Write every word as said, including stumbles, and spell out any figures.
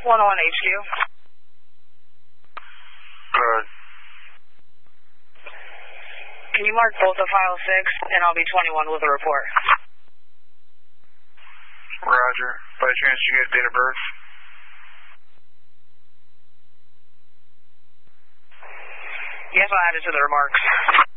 one oh one H Q. Good. Can you mark both of file six, and I'll be twenty-one with a report. Roger. By chance, you get date of birth? Yes, I'll add it to the remarks.